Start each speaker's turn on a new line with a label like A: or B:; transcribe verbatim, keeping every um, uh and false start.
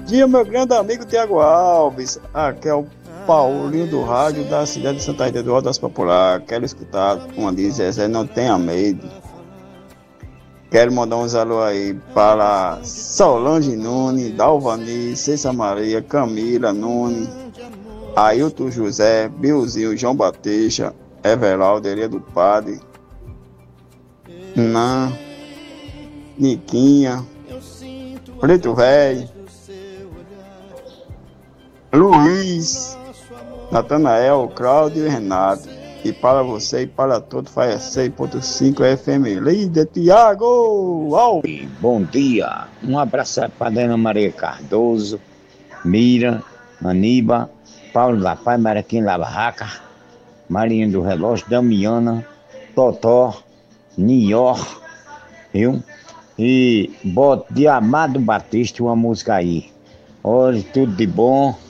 A: dia, meu grande amigo Tiago Alves. Aqui é o Paulinho do rádio da cidade de Santa Rita do Alto das Popular. Quero escutar uma de Zezé, não tenha medo. Quero mandar uns alô aí para Solange Nunes, Dalvani, Cessa Maria, Camila Nunes, Ailton José, Bilzinho, João Batista, Everaldo, Elia do Padre, Nan, Niquinha, Preto Velho, Luiz, Natanael, Cláudio e Renato. E para você e para todos, faz seis ponto cinco F M. Líder Tiago Alves.
B: Bom dia, um abraço para Dona Maria Cardoso, Mira, Aníbal, Paulo da Paz, Mariquinha da Barraca, Marinha do Relógio, Damiana, Totó, Nior, viu? E bote de Amado Batista uma música aí. Olha, tudo de bom.